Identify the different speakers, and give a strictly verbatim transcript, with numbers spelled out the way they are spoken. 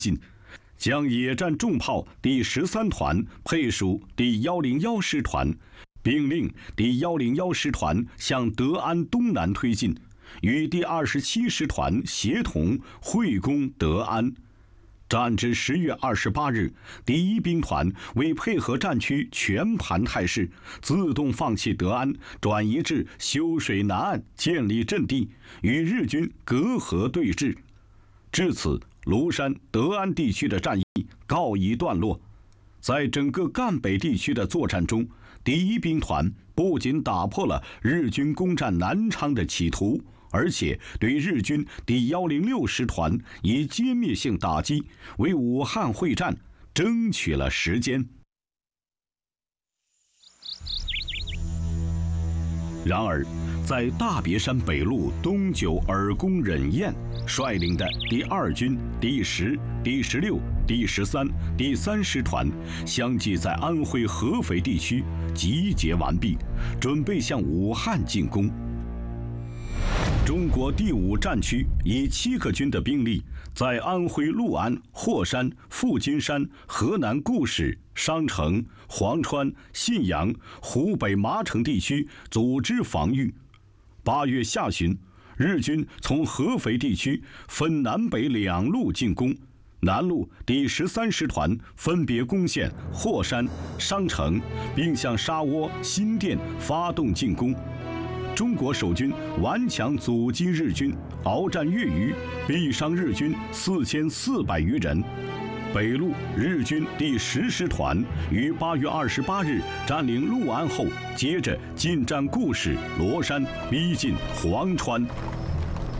Speaker 1: 进，将野战重炮第十三团配属第一零一师团，并令第一零一师团向德安东南推进，与第二十七师团协同会攻德安。战至十月二十八日，第一兵团为配合战区全盘态势，自动放弃德安，转移至修水南岸建立阵地，与日军隔河对峙。至此，庐山、德安地区的战役告一段落。在整个赣北地区的作战中，第一兵团不仅打破了日军攻占南昌的企图，而且对日军第一零六师团以歼灭性打击，为武汉会战争取了时间。然而，在大别山北路东九尔公忍彦率领的第二军第十、第十六、第十三、第三师团相继在安徽合肥地区集结完毕，准备向武汉进攻。中国第五战区以七个军的兵力，在安徽六安、霍山、富金山、河南固始、商城、黄川、信阳、湖北麻城地区组织防御。八月下旬，日军从合肥地区分南北两路进攻，南路第十三师团分别攻陷霍山、商城，并向沙窝、新店发动进攻。中国守军顽强阻击日军，鏖战月余，毙伤日军四千四百余人。北路日军第十师团于八月二十八日占领六安后，接着进占固始、罗山，逼近黄川。